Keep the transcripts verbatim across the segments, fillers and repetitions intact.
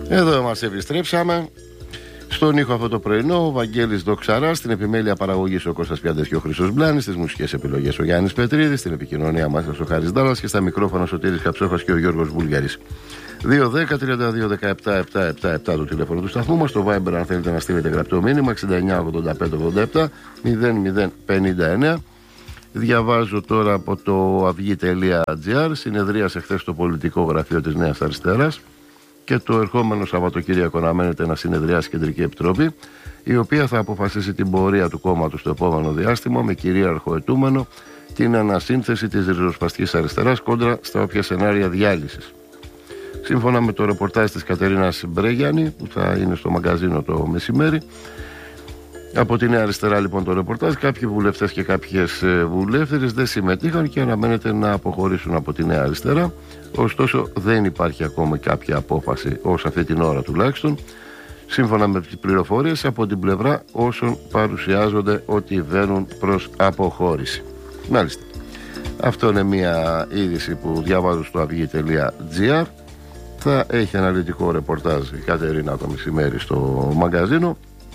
Εδώ μας επιστρέψαμε. Στον ήχο αυτό το πρωινό, ο Βαγγέλης Δοξαράς, στην επιμέλεια παραγωγής ο Κώστας Πιάντες και ο Χρήστος Μπλάνης, στις μουσικές επιλογές ο Γιάννης Πετρίδης, στην επικοινωνία μας ο Χάρης Ντάλλας και στα μικρόφωνα ο Σωτήρης Καψόφας και ο Γιώργος Βουλγαρής. δύο δέκα τριάντα δύο δεκαεπτά επτακόσια εβδομήντα επτά το τηλέφωνο του σταθμού μας. Το Viber, αν θέλετε να στείλετε γραπτό μήνυμα, εξήντα εννιά ογδόντα πέντε ογδόντα επτά μηδέν μηδέν πενήντα εννέα. Διαβάζω τώρα από το αυγή τελεία τζι άρ. Συνεδρίασε χθες το πολιτικό γραφείο της Νέας Αριστεράς και το ερχόμενο Σαββατοκύριακο αναμένεται να συνεδριάσει Κεντρική Επιτροπή, η οποία θα αποφασίσει την πορεία του κόμματος στο επόμενο διάστημα, με κυρίαρχο αιτούμενο την ανασύνθεση της ριζοσπαστικής αριστεράς κόντρα στα όποια σενάρια διάλυσης. Σύμφωνα με το ρεπορτάζ της Κατερίνας Μπρέγιανη, που θα είναι στο μαγκαζίνο το μεσημέρι, από τη Νέα Αριστερά λοιπόν το ρεπορτάζ, κάποιοι βουλευτές και κάποιες βουλεύτερες δεν συμμετείχαν και αναμένεται να αποχωρήσουν από τη Νέα Αριστερά. Ωστόσο δεν υπάρχει ακόμα κάποια απόφαση, ως αυτή την ώρα τουλάχιστον, σύμφωνα με τις πληροφορίες από την πλευρά όσων παρουσιάζονται ότι βαίνουν προς αποχώρηση. Μάλιστα. Αυτό είναι μια είδηση που διαβάζω στο αυγή τελεία τζι άρ. Θα έχει αναλυτικό ρεπορτάζ η Κατερίνα το μεσημέρι στο μαγκαζίνο.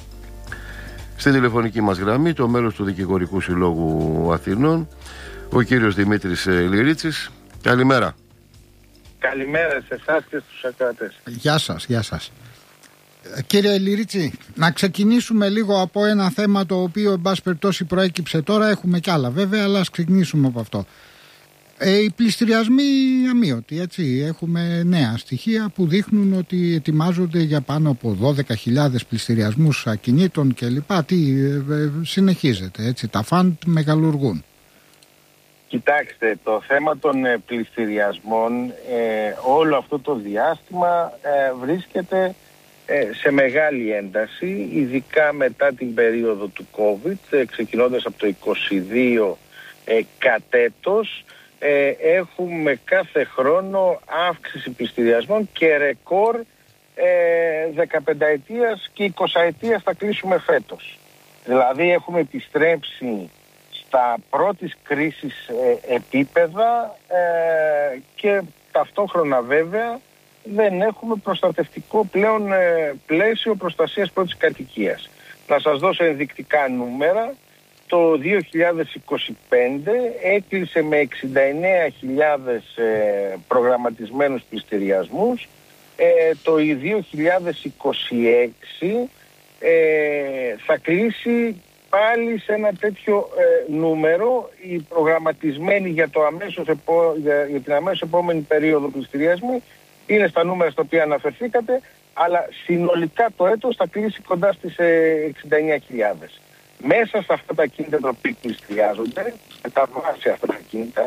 Στην τηλεφωνική μας γραμμή το μέλος του Δικηγορικού Συλλόγου Αθηνών, ο κύριος Δημήτρης Λυρίτσης. Καλημέρα. Καλημέρα σε εσάς και στους ακροατές. Γεια σας, γεια σας. Κύριε Λυρίτσι, να ξεκινήσουμε λίγο από ένα θέμα το οποίο εν πάση περιπτώσει προέκυψε τώρα. Έχουμε κι άλλα βέβαια, αλλά ας ξεκινήσουμε από αυτό. Ε, οι πληστηριασμοί αμείωτοι, έτσι. Έχουμε νέα στοιχεία που δείχνουν ότι ετοιμάζονται για πάνω από δώδεκα χιλιάδες πληστηριασμούς ακινήτων κλπ. Τι ε, ε, συνεχίζεται, έτσι. Τα φαντ μεγαλουργούν. Κοιτάξτε, το θέμα των ε, πληστηριασμών ε, όλο αυτό το διάστημα ε, βρίσκεται ε, σε μεγάλη ένταση, ειδικά μετά την περίοδο του COVID, ε, ξεκινώντας από το είκοσι δύο ε, κατέτος. Ε, έχουμε κάθε χρόνο αύξηση πληστηριασμών και ρεκόρ ε, δεκαπενταετίας και εικοσαετίας θα κλείσουμε φέτος. Δηλαδή έχουμε επιστρέψει στα πρώτης κρίσης ε, επίπεδα ε, και ταυτόχρονα βέβαια δεν έχουμε προστατευτικό πλέον ε, πλαίσιο προστασίας πρώτης κατοικίας. Να σας δώσω ενδεικτικά νούμερα. Το δύο χιλιάδες είκοσι πέντε έκλεισε με εξήντα εννέα χιλιάδες ε, προγραμματισμένους πληστηριασμούς. Ε, το δύο χιλιάδες είκοσι έξι ε, θα κλείσει πάλι σε ένα τέτοιο ε, νούμερο. Οι προγραμματισμένοι για, το αμέσως επό, για, για την αμέσως επόμενη περίοδο πληστηριασμού είναι στα νούμερα στα οποία αναφερθήκατε, αλλά συνολικά το έτος θα κλείσει κοντά στις ε, εξήντα εννέα χιλιάδες. Μέσα σε αυτά τα κίνητα τα οποία πληστηριάζονται, με τα βάση αυτά τα κίνητα,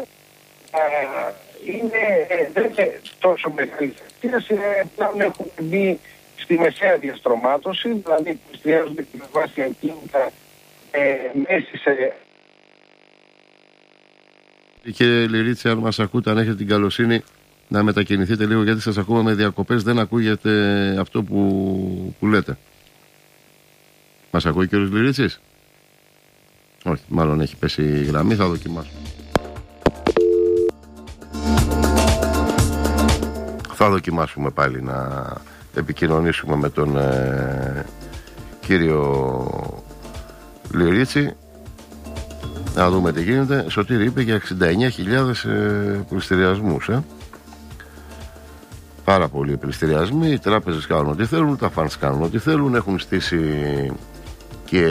είναι, δεν είναι τόσο μεγάλη χαρακτήρας, πλέον έχουν μπει στη μεσαία διαστρωμάτωση, δηλαδή πληστηριάζονται και με βάση ακίνητα ε, μέσα σε... Κύριε Λυρίτση, αν μας ακούτε, αν έχετε την καλοσύνη να μετακινηθείτε λίγο, γιατί σας ακούμε με διακοπές, δεν ακούγεται αυτό που, που λέτε. Μας ακούει ο κύριος Λυρίτσης? Όχι, μάλλον έχει πέσει η γραμμή, θα δοκιμάσουμε. Θα δοκιμάσουμε πάλι να επικοινωνήσουμε με τον ε, κύριο Λυρίτσι, να δούμε τι γίνεται. Σωτήρη είπε για εξήντα εννέα χιλιάδες ε, πληστηριασμούς, ε. Πάρα πολλοί πληστηριασμοί. Οι τράπεζες κάνουν ό,τι θέλουν, τα funds κάνουν ό,τι θέλουν, έχουν στήσει και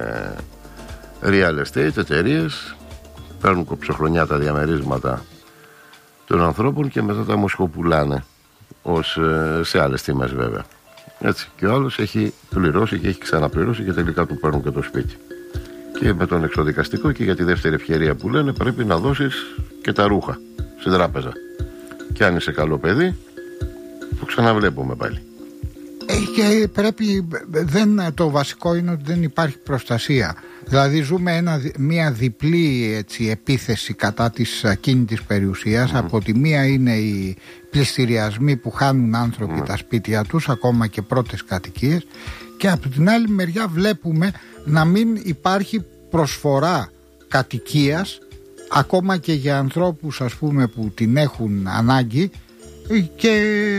real estate εταιρείες, παίρνουν κοψοχρονιά τα διαμερίσματα των ανθρώπων και μετά τα μοσχοπουλάνε ως, σε άλλες τιμές βέβαια. Έτσι. Και ο άλλος έχει πληρώσει και έχει ξαναπληρώσει και τελικά του παίρνουν και το σπίτι. Και με τον εξοδικαστικό και για τη δεύτερη ευκαιρία που λένε πρέπει να δώσεις και τα ρούχα στην τράπεζα. Και αν είσαι καλό παιδί, το ξαναβλέπουμε πάλι. Και πρέπει, δεν, το βασικό είναι ότι δεν υπάρχει προστασία. Δηλαδή ζούμε ένα, μια διπλή έτσι, επίθεση κατά της ακίνητης περιουσίας. Mm. Από τη μία είναι οι πληστηριασμοί που χάνουν άνθρωποι mm. τα σπίτια τους, ακόμα και πρώτες κατοικίες, και από την άλλη μεριά βλέπουμε να μην υπάρχει προσφορά κατοικίας ακόμα και για ανθρώπους, ας πούμε, που την έχουν ανάγκη, Και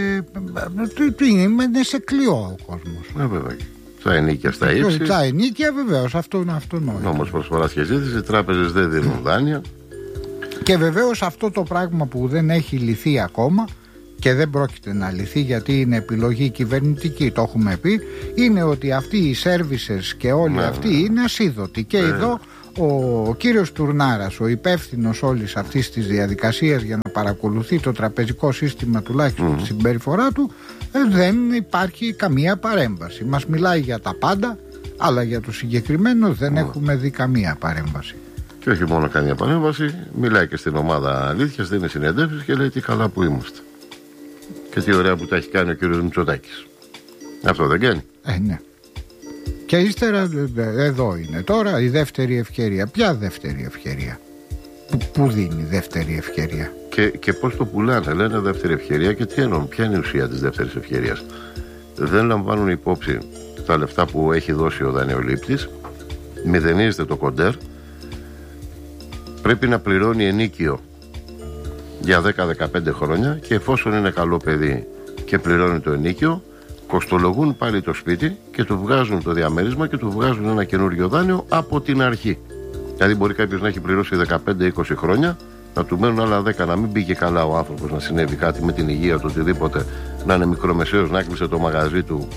είναι σε κλειό ο κόσμος. Ε, βέβαια. Στα ενίκια, στα ύψη. Στα ενίκια, βεβαίως, αυτό είναι αυτονόητο. Όμως προσφορά και ζήτηση, οι τράπεζες δεν δίνουν δάνεια. Και βεβαίως αυτό το πράγμα που δεν έχει λυθεί ακόμα και δεν πρόκειται να λυθεί, γιατί είναι επιλογή κυβερνητική, το έχουμε πει, είναι ότι αυτοί οι services και όλοι ναι, αυτοί ναι. είναι ασίδωτοι. Και ναι. εδώ ο κύριος Τουρνάρας, ο υπεύθυνος όλης αυτής της διαδικασίας για να παρακολουθεί το τραπεζικό σύστημα, τουλάχιστον mm. τη συμπεριφορά του, δεν υπάρχει καμία παρέμβαση. Μας μιλάει για τα πάντα, αλλά για το συγκεκριμένο δεν mm. έχουμε δει καμία παρέμβαση. Και όχι μόνο καμία παρέμβαση, μιλάει και στην ομάδα αλήθειας, δίνει συνεντεύξεις και λέει τι καλά που είμαστε. Και τι ωραία που τα έχει κάνει ο κύριος Μητσοτάκης. Αυτό δεν κάνει? Ε, ναι. Και ύστερα εδώ είναι τώρα η δεύτερη ευκαιρία. Ποια δεύτερη ευκαιρία? Που, που δίνει δεύτερη ευκαιρία? Και, και πώς το πουλάνε, λένε δεύτερη ευκαιρία, και τι εννοούν, ποια είναι η ουσία της δεύτερης ευκαιρίας? Δεν λαμβάνουν υπόψη τα λεφτά που έχει δώσει ο δανειολήπτης, μηδενίζεται το κοντέρ, πρέπει να πληρώνει ενίκιο για δέκα με δεκαπέντε χρόνια, και εφόσον είναι καλό παιδί και πληρώνει το ενίκιο, κοστολογούν πάλι το σπίτι και του βγάζουν το διαμέρισμα και του βγάζουν ένα καινούριο δάνειο από την αρχή. Δηλαδή μπορεί κάποιος να έχει πληρώσει δεκαπέντε είκοσι χρόνια, να του μένουν άλλα δέκα, να μην πήγε καλά ο άνθρωπος, να συνέβη κάτι με την υγεία του, οτιδήποτε, να είναι μικρομεσαίος, να έκλεισε το μαγαζί του,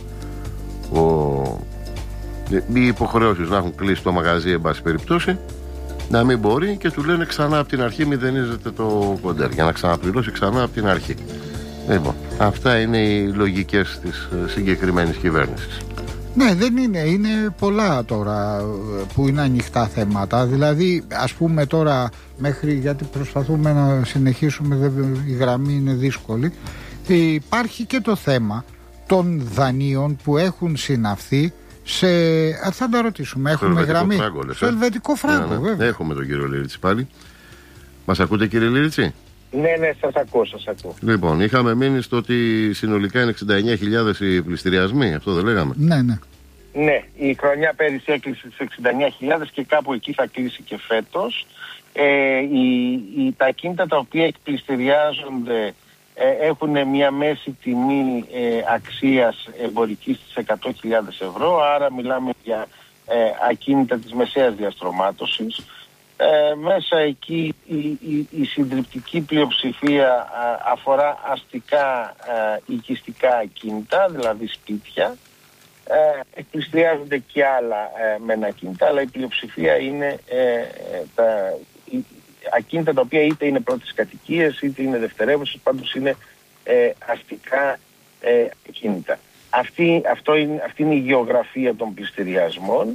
ο... οι υποχρεώσεις να έχουν κλείσει το μαγαζί, εν πάση περιπτώσει, να μην μπορεί, και του λένε ξανά από την αρχή μηδενίζεται το κοντέρ για να ξαναπληρώσει ξανά από την αρχή. Λοιπόν, αυτά είναι οι λογικές της συγκεκριμένης κυβέρνησης. Ναι, δεν είναι, είναι πολλά τώρα που είναι ανοιχτά θέματα. Δηλαδή, ας πούμε τώρα, μέχρι, γιατί προσπαθούμε να συνεχίσουμε, η γραμμή είναι δύσκολη, υπάρχει και το θέμα των δανείων που έχουν συναυθεί σε... θα το ρωτήσουμε, έχουμε γραμμή φράγκο, στο ελβετικό φράγκο, ναι, ναι. βέβαια. Έχουμε τον κύριο Λίριτση πάλι. Μας ακούτε, κύριε Λίριτση? Ναι, ναι, σας ακούω, σας ακούω. Λοιπόν, είχαμε μείνει στο ότι συνολικά είναι εξήντα εννιά χιλιάδες οι πληστηριασμοί, αυτό δεν λέγαμε? Ναι, ναι. Ναι, η χρονιά πέρυσι έκλεισε στις εξήντα εννιά χιλιάδες και κάπου εκεί θα κλείσει και φέτος. Ε, οι, οι, τα ακίνητα τα οποία εκπληστηριάζονται ε, έχουν μια μέση τιμή ε, αξίας εμπορικής της εκατό χιλιάδες ευρώ, άρα μιλάμε για ε, ακίνητα της μεσαίας διαστρωμάτωσης. Ε, μέσα εκεί η, η, η συντριπτική πλειοψηφία α, αφορά αστικά α, οικιστικά ακίνητα, δηλαδή σπίτια. Ε, εκπληστηριάζονται και άλλα ε, μεν ακίνητα, αλλά η πλειοψηφία είναι ε, τα η, ακίνητα τα οποία είτε είναι πρώτης κατοικίας είτε είναι δευτερεύουσες, πάντως είναι ε, αστικά ε, ακίνητα. Αυτή, αυτό είναι, αυτή είναι η γεωγραφία των πληστηριασμών.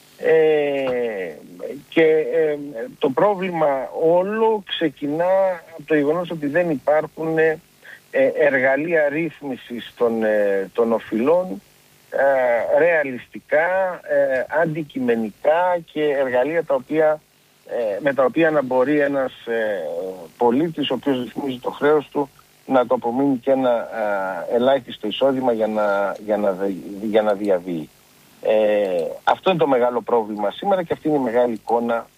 Ε, και ε, το πρόβλημα όλο ξεκινά από το γεγονός ότι δεν υπάρχουν ε, εργαλεία ρύθμισης των, ε, των οφειλών ε, ρεαλιστικά, ε, αντικειμενικά, και εργαλεία τα οποία, ε, με τα οποία να μπορεί ένας ε, πολίτης ο οποίος ρυθμίζει το χρέος του να το απομείνει και ένα ε, ελάχιστο εισόδημα για να, για να, για να διαβεί. Ε, αυτό είναι το μεγάλο πρόβλημα σήμερα και αυτή είναι η μεγάλη εικόνα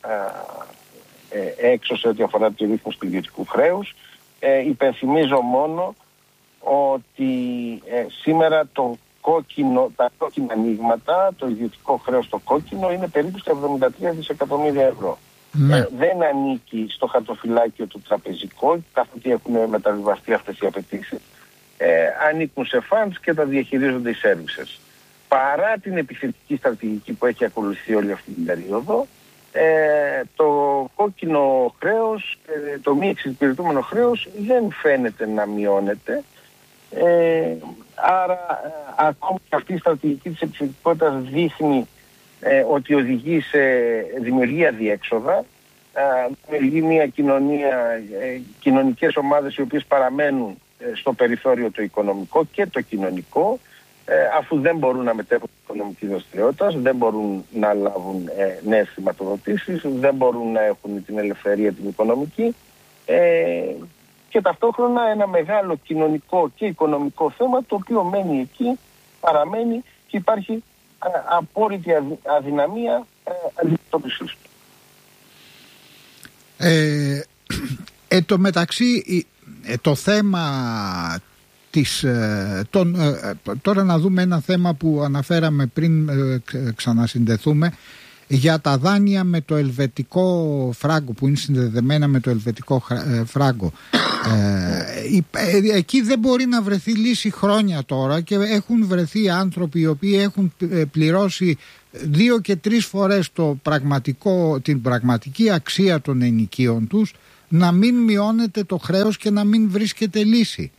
ε, ε, έξω σε ό,τι αφορά τη ρύθμιση του ιδιωτικού χρέους. Ε, υπενθυμίζω μόνο ότι ε, σήμερα το κόκκινο, τα κόκκινα ανοίγματα, το ιδιωτικό χρέος το κόκκινο, είναι περίπου στα εβδομήντα τρία δισεκατομμύρια ευρώ. Ναι. Ε, δεν ανήκει στο χαρτοφυλάκιο του τραπεζικό, καθότι έχουν μεταβιβαστεί αυτές οι απαιτήσεις. Ε, ανήκουν σε funds και τα διαχειρίζονται οι services. Παρά την επιθετική στρατηγική που έχει ακολουθεί όλη αυτή την περίοδο, ε, το κόκκινο χρέος, ε, το μη εξυπηρετούμενο χρέος δεν φαίνεται να μειώνεται. Ε, άρα ε, ακόμη και αυτή η στρατηγική της επιθετικότητας δείχνει ε, ότι οδηγεί σε δημιουργία διέξοδα, ε, δημιουργεί μια κοινωνία, ε, κοινωνικές ομάδες οι οποίες παραμένουν ε, στο περιθώριο το οικονομικό και το κοινωνικό, αφού δεν μπορούν να μετέχουν την οικονομική δραστηριότητα, δεν μπορούν να λάβουν ε, νέες χρηματοδοτήσεις, δεν μπορούν να έχουν την ελευθερία την οικονομική, ε, και ταυτόχρονα ένα μεγάλο κοινωνικό και οικονομικό θέμα το οποίο μένει εκεί, παραμένει και υπάρχει ε, απόρριτη αδυναμία ε, αντιμετώπισης του. Ε, ε, το μεταξύ ε, το θέμα της, ε, τον, ε, τώρα να δούμε ένα θέμα που αναφέραμε πριν ε, ξανασυνδεθούμε, για τα δάνεια με το ελβετικό φράγκο, που είναι συνδεδεμένα με το ελβετικό φράγκο. Ε, εκεί δεν μπορεί να βρεθεί λύση χρόνια τώρα, και έχουν βρεθεί άνθρωποι οι οποίοι έχουν πληρώσει δύο και τρεις φορές το πραγματικό, την πραγματική αξία των ενοικίων τους, να μην μειώνεται το χρέος και να μην βρίσκεται λύση.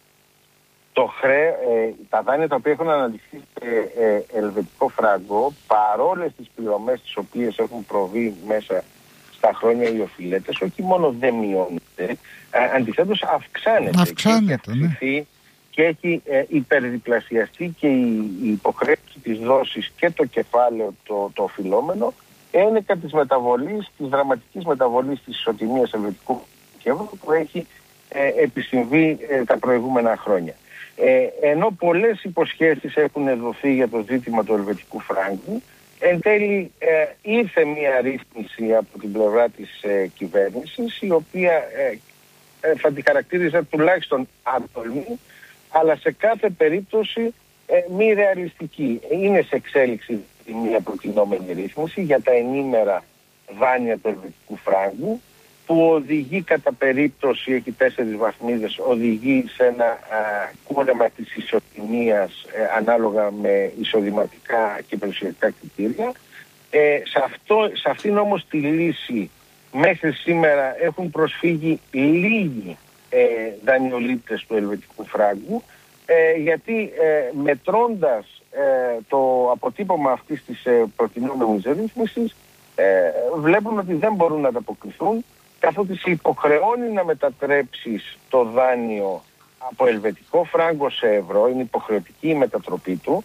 Το χρέ, ε, τα δάνεια τα οποία έχουν αναλυθεί σε ε, ελβετικό φράγκο, παρόλες τις πληρωμές τις οποίες έχουν προβεί μέσα στα χρόνια οι οφειλέτες, όχι μόνο δεν μειώνεται, ε, αντιθέτως αυξάνεται. Αυξάνεται, και έχει αυξηθεί, ναι. Και έχει ε, υπερδιπλασιαστεί και η, η υποχρέωση της δόσης και το κεφάλαιο το, το οφειλόμενο ένεκα της μεταβολής, της δραματικής μεταβολής της ισοτιμίας ελβετικού και ευρώ που έχει ε, επισυμβεί ε, τα προηγούμενα χρόνια. Ε, ενώ πολλές υποσχέσεις έχουν δοθεί για το ζήτημα του ελβετικού φράγκου, εν τέλει ε, ήρθε μια ρύθμιση από την πλευρά της ε, κυβέρνησης, η οποία ε, ε, θα τη χαρακτήριζα τουλάχιστον άτολμη, αλλά σε κάθε περίπτωση ε, μη ρεαλιστική. Είναι σε εξέλιξη μια προτινόμενη ρύθμιση για τα ενήμερα δάνεια του ελβετικού φράγκου, που οδηγεί κατά περίπτωση, έχει τέσσερις βαθμίδες, οδηγεί σε ένα α, κούρεμα της ισοτιμίας ε, ανάλογα με εισοδηματικά και περιουσιακά κριτήρια. Ε, σε, αυτό, σε αυτήν όμως τη λύση μέχρι σήμερα έχουν προσφύγει λίγοι ε, δανειολήπτες του ελβετικού φράγκου, ε, γιατί ε, μετρώντας ε, το αποτύπωμα αυτής της ε, προτινόμενης ρύθμισης, ε, βλέπουν ότι δεν μπορούν να ανταποκριθούν, καθότι σε υποχρεώνει να μετατρέψεις το δάνειο από ελβετικό φράγκο σε ευρώ, είναι υποχρεωτική η μετατροπή του,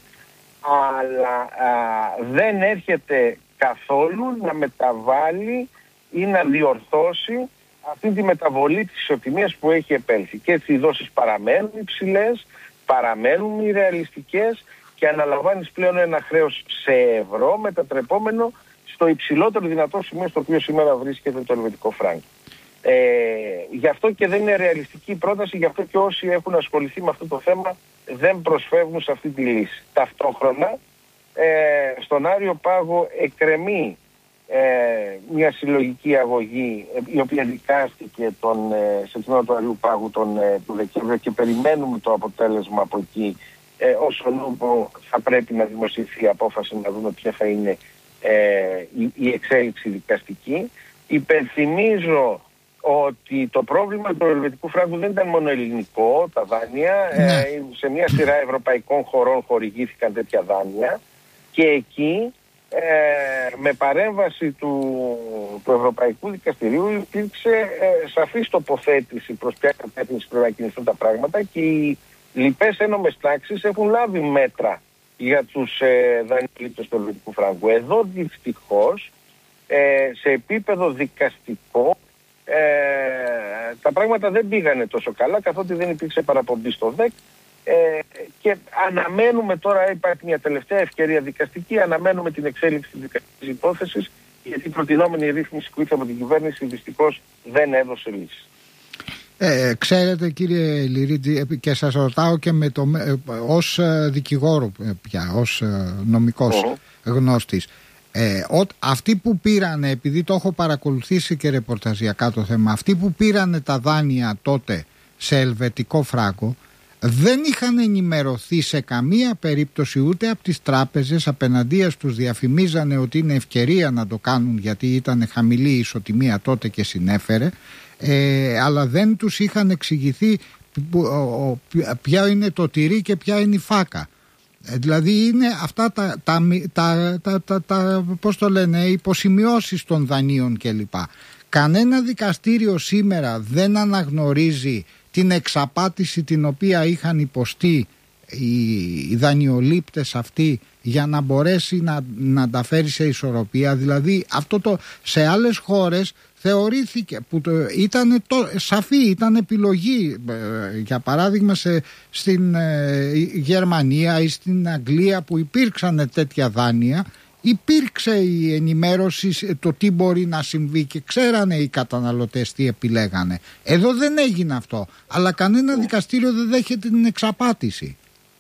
αλλά α, δεν έρχεται καθόλου να μεταβάλει ή να διορθώσει αυτή τη μεταβολή της ισοτιμίας που έχει επέλθει. Και έτσι οι δόσεις παραμένουν υψηλές, παραμένουν μη ρεαλιστικές και αναλαμβάνεις πλέον ένα χρέος σε ευρώ μετατρεπόμενο στο υψηλότερο δυνατό σημείο στο οποίο σήμερα βρίσκεται το ελβετικό φράγκο. Ε, γι' αυτό και δεν είναι ρεαλιστική η πρόταση, γι' αυτό και όσοι έχουν ασχοληθεί με αυτό το θέμα δεν προσφεύγουν σε αυτή τη λύση. Ταυτόχρονα, ε, στον Άριο Πάγο εκκρεμεί ε, μια συλλογική αγωγή, ε, η οποία δικάστηκε τον, ε, σε τμήμα του Άριου Πάγου τον, ε, του Δεκέμβριο, και περιμένουμε το αποτέλεσμα από εκεί. Ε, όσον θα πρέπει να δημοσιευθεί η απόφαση, να δούμε ποια θα είναι Ε, η, η εξέλιξη δικαστική. Υπενθυμίζω ότι το πρόβλημα του ελβετικού φράγκου δεν ήταν μόνο ελληνικό, τα δάνεια. Ναι. Ε, σε μια σειρά ευρωπαϊκών χωρών χορηγήθηκαν τέτοια δάνεια, και εκεί ε, με παρέμβαση του, του Ευρωπαϊκού Δικαστηρίου υπήρξε ε, σαφής τοποθέτηση προς ποια κατεύθυνση πρέπει να κινηθούν τα πράγματα, και οι λοιπές ένομες τάξεις έχουν λάβει μέτρα για τους ε, δανειολήπτες του ελβετικού φράγκου. Εδώ δυστυχώς ε, σε επίπεδο δικαστικό ε, τα πράγματα δεν πήγανε τόσο καλά, καθότι δεν υπήρξε παραπομπή στο ΔΕΚ, ε, και αναμένουμε τώρα, υπάρχει μια τελευταία ευκαιρία δικαστική, αναμένουμε την εξέλιξη της δικαστικής υπόθεσης, γιατί η προτινόμενη ρύθμιση που ήρθε από την κυβέρνηση δυστυχώς δεν έδωσε λύση. Ε, ξέρετε κύριε Λυρίτζη, και σας ρωτάω και με το, ως δικηγόρο πια, ως νομικός oh. γνώστης, ε, ό, αυτοί που πήρανε, επειδή το έχω παρακολουθήσει και ρεπορταζιακά το θέμα, αυτοί που πήρανε τα δάνεια τότε σε ελβετικό φράγκο δεν είχαν ενημερωθεί σε καμία περίπτωση ούτε από τις τράπεζες, απέναντίας τους διαφημίζανε ότι είναι ευκαιρία να το κάνουν γιατί ήταν χαμηλή η ισοτιμία τότε και συνέφερε, ε, αλλά δεν τους είχαν εξηγηθεί ποια είναι το τυρί και ποια είναι η φάκα. Ε, δηλαδή είναι αυτά τα, τα, τα, τα, τα, τα πώς το λένε, υποσημειώσεις των δανείων κλπ. Κανένα δικαστήριο σήμερα δεν αναγνωρίζει την εξαπάτηση την οποία είχαν υποστεί οι, οι δανειολήπτες αυτοί για να μπορέσει να, να τα φέρει σε ισορροπία. Δηλαδή αυτό το σε άλλες χώρες θεωρήθηκε που το, ήταν το, σαφή, ήταν επιλογή, ε, για παράδειγμα σε, στην ε, Γερμανία ή στην Αγγλία που υπήρξαν τέτοια δάνεια υπήρξε η ενημέρωση το τι μπορεί να συμβεί και ξέρανε οι καταναλωτές τι επιλέγανε. Εδώ δεν έγινε αυτό, αλλά κανένα δικαστήριο δεν δέχεται την εξαπάτηση.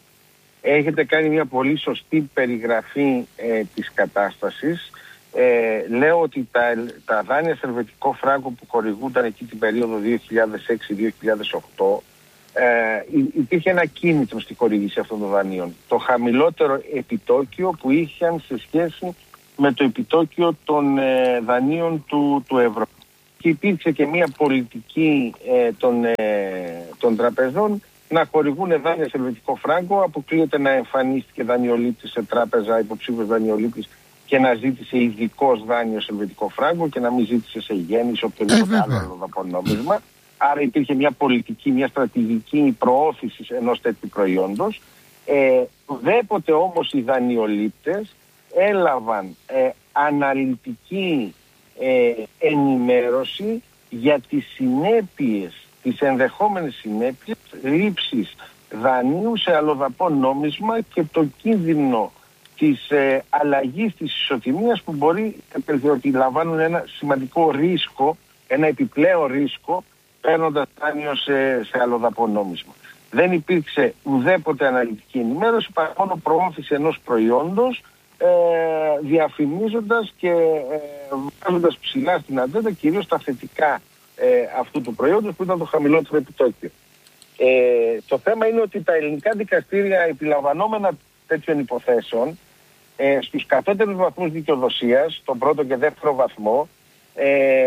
Έχετε κάνει μια πολύ σωστή περιγραφή ε, της κατάστασης. Ε, λέω ότι τα, τα δάνεια σε ελβετικό φράγκο που χορηγούνταν εκεί την περίοδο δύο χιλιάδες έξι με δύο χιλιάδες οκτώ, ε, υπήρχε ένα κίνητρο στη χορήγηση αυτών των δανείων. Το χαμηλότερο επιτόκιο που είχαν σε σχέση με το επιτόκιο των ε, δανείων του, του ευρώ. Και υπήρξε και μια πολιτική ε, των, ε, των τραπεζών να χορηγούν δάνεια σε ελβετικό φράγκο. Αποκλείεται να εμφανίστηκε δανειολήπτης σε τράπεζα, υποψήφιος δανειολήπτης, και να ζήτησε ειδικός δάνειο σε ελβετικό φράγκο και να μην ζήτησε σε γέννη ή οποιοδήποτε άλλο αλλοδαπό νόμισμα. Άρα υπήρχε μια πολιτική, μια στρατηγική προώθηση ενός τέτοιου προϊόντος. Ε, Ουδέποτε όμως οι δανειολήπτες έλαβαν ε, αναλυτική ε, ενημέρωση για τις συνέπειες, τις ενδεχόμενες συνέπειες λήψης δανείου σε αλλοδαπό νόμισμα και το κίνδυνο της ε, αλλαγής της ισοτιμίας που μπορεί, ότι λαμβάνουν ένα σημαντικό ρίσκο, ένα επιπλέον ρίσκο παίρνοντας δάνειο σε, σε αλλοδαπό νόμισμα. Δεν υπήρξε ουδέποτε αναλυτική ενημέρωση, παρά μόνο προώθηση ενός προϊόντος, ε, διαφημίζοντας και ε, βάζοντας ψηλά στην ατζέντα κυρίως τα θετικά ε, αυτού του προϊόντος που ήταν το χαμηλότερο επιτόκιο. Ε, το θέμα είναι ότι τα ελληνικά δικαστήρια επιλαμβανόμενα τέτοιων υποθέσεων ε, στους κατώτερους βαθμούς δικαιοδοσίας, τον πρώτο και δεύτερο βαθμό, ε,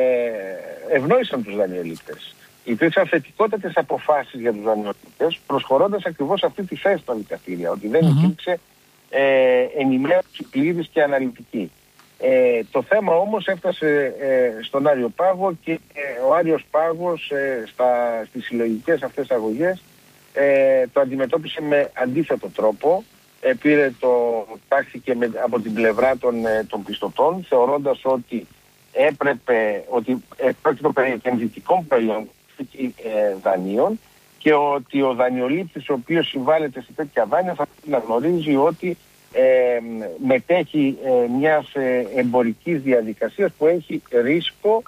ευνόησαν τους δανειολήπτες. Υπήρξαν θετικότατες αποφάσεις για τους δανειολήπτες, προσχωρώντας ακριβώς αυτή τη θέση στα δικαστήρια, ότι δεν mm-hmm. υπήρξε ε, ενημέρωση πλήρης και αναλυτική. Ε, το θέμα όμως έφτασε ε, στον Άριο Πάγο και ε, ο Άριος Πάγος ε, στα, στις συλλογικές αυτές αγωγές ε, το αντιμετώπισε με αντίθετο τρόπο. Ε, πήρε το τάχθηκε με, από την πλευρά των, ε, των πιστωτών, θεωρώντας ότι έπρεπε, ότι ε, πρόκειται περί επενδυτικών προϊόντων ε, δανείων και ότι ο δανειολήπτης ο οποίος συμβάλλεται σε τέτοια δάνεια θα πρέπει να γνωρίζει ότι ε, μετέχει ε, μιας ε, εμπορικής διαδικασίας που έχει ρίσκο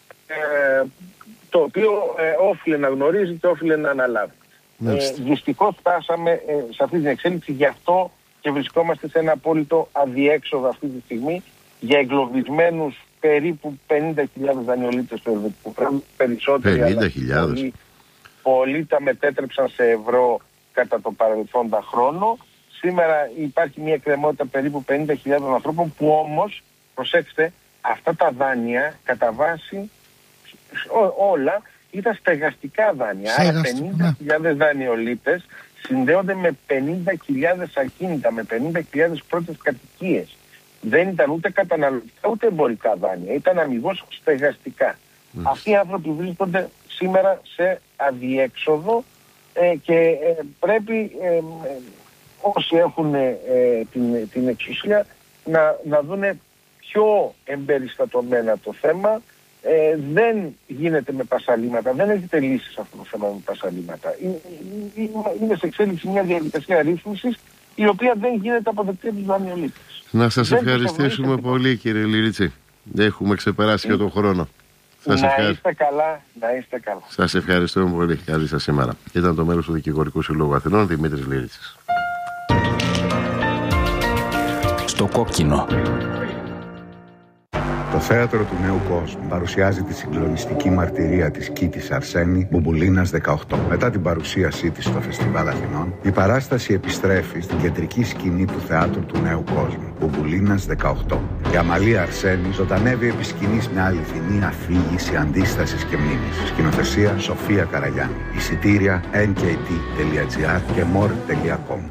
ε, το οποίο ε, όφιλε να γνωρίζει και όφιλε να αναλάβει. Ε, δυστυχώς φτάσαμε ε, σε αυτή την εξέλιξη, γι' αυτό και βρισκόμαστε σε ένα απόλυτο αδιέξοδο αυτή τη στιγμή για εγκλωβισμένους περίπου πενήντα χιλιάδες δανειολήπτες του ελβετικού φράγκου. Περισσότεροι, αλλά πολλοί, πολλοί τα μετέτρεψαν σε ευρώ κατά το παρελθόντα χρόνο. Σήμερα υπάρχει μια εκκρεμότητα περίπου πενήντα χιλιάδες ανθρώπων που όμως, προσέξτε, αυτά τα δάνεια κατά βάση ό, όλα ήταν στεγαστικά δάνεια. Άρα πενήντα χιλιάδες δανειολήπτες συνδέονται με πενήντα χιλιάδες ακίνητα, με πενήντα χιλιάδες πρώτες κατοικίες. Δεν ήταν ούτε καταναλωτικά ούτε εμπορικά δάνεια. Ήταν αμοιβώς στεγαστικά. Mm. Αυτοί οι άνθρωποι βρίσκονται σήμερα σε αδιέξοδο ε, και ε, πρέπει ε, ε, όσοι έχουν ε, την, την εξουσία να, να δούνε πιο εμπεριστατωμένα το θέμα. Ε, δεν γίνεται με πασαλήματα, δεν έχετε λύσει σε αυτό το θέμα με πασαλήματα. Είναι σε εξέλιξη μια διαδικασία ρύθμισης η οποία δεν γίνεται αποδεκτή από τους δανειολήπτες. Να σας ευχαριστήσουμε πολύ, κύριε Λυρίτσι. Έχουμε ξεπεράσει και τον χρόνο. Σας να ευχαρι... είστε καλά, να είστε καλά. Σας ευχαριστούμε πολύ. Καλή σας σήμερα. Ήταν το μέλος του Δικηγορικού Συλλόγου Αθηνών, Δημήτρης Λυρίτσης. Στο κόκκινο. Το θέατρο του Νέου Κόσμου παρουσιάζει τη συγκλονιστική μαρτυρία της Κίτης Αρσένη Μπουμπουλίνας δεκαοκτώ. Μετά την παρουσίασή της στο Φεστιβάλ Αθηνών, η παράσταση επιστρέφει στην κεντρική σκηνή του θεάτρου του Νέου Κόσμου, Μπουμπουλίνας δεκαοκτώ. Η Αμαλία Αρσένη ζωντανεύει επί σκηνής μια αληθινή αφήγηση αντίστασης και μνήμης. Σκηνοθεσία Σοφία Καραγιάννη. Εισιτήρια εν κέι τι τελεία τζι άρ και μορ τελεία κομ.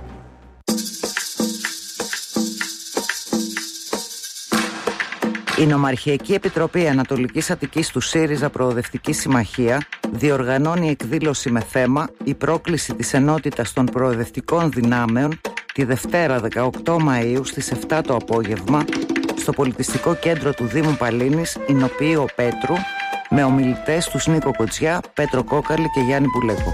Η Νομαρχιακή Επιτροπή Ανατολικής Αττικής του ΣΥΡΙΖΑ Προοδευτική Συμμαχία διοργανώνει εκδήλωση με θέμα «Η πρόκληση της ενότητας των προοδευτικών δυνάμεων» τη Δευτέρα δεκαοκτώ Μαΐου στις επτά το απόγευμα στο Πολιτιστικό Κέντρο του Δήμου Παλίνης, Ηνοποιείο Πέτρου, με ομιλητές τους Νίκο Κοτσιά, Πέτρο Κόκαλη και Γιάννη Πουλέκο.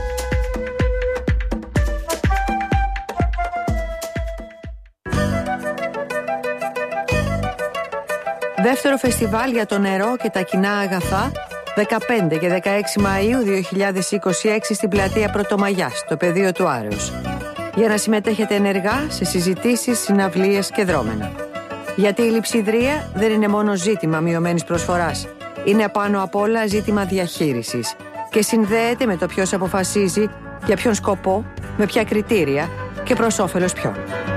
Δεύτερο φεστιβάλ για το νερό και τα κοινά αγαθά, δεκαπέντε και δεκαέξι Μαΐου δύο χιλιάδες είκοσι έξι στην πλατεία Πρωτομαγιάς, στο πεδίο του Άρεως. Για να συμμετέχετε ενεργά σε συζητήσεις, συναυλίες και δρόμενα. Γιατί η λειψιδρία δεν είναι μόνο ζήτημα μειωμένης προσφοράς. Είναι πάνω απ' όλα ζήτημα διαχείρισης και συνδέεται με το ποιος αποφασίζει, για ποιον σκοπό, με ποια κριτήρια και προς όφελος ποιον.